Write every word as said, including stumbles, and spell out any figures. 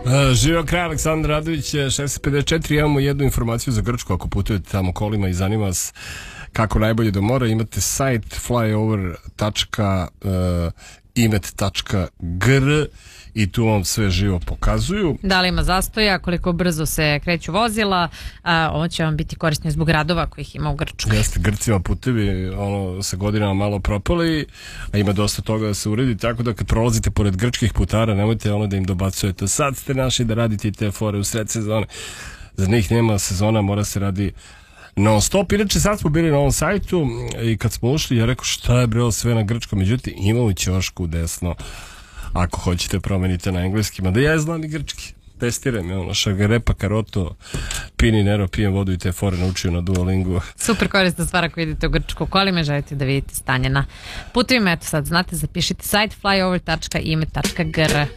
Živio kraj, Aleksandar Radović, šest pedeset četiri. Imamo jednu informaciju za Grčku. Ako putujete tamo kolima i zanima vas kako najbolje do mora, imate sajt flyover tačka imet tačka gr i tu vam sve živo pokazuju. Da li ima zastoja, koliko brzo se kreću vozila, a, ovo će vam biti korisno zbog radova kojih ima u Grčkoj. Jeste, Grcima putevi ono, sa godinama malo propali, a ima dosta toga da se uredi, tako da kad prolazite pored grčkih putara, nemojte ono da im dobacujete sad ste naši da radite i te fore u sred sezone. Za njih nema sezona, mora se radi non stop. Inače sad smo bili na ovom sajtu i kad smo ušli ja rekao šta je bre sve na grčkom, međutim ima u ćošku desno ako hoćete promenite na engleski, mada ja znam i grčki, testiram je ono šagarepa, karoto, pini nero, pijem vodu i te fore naučio na Duolingu. Super korisna stvar ako idete u Grčku kolima, želite da vidite stanje na putovima. Eto sad znate, zapišite sajt flyover tačka imet tačka gr.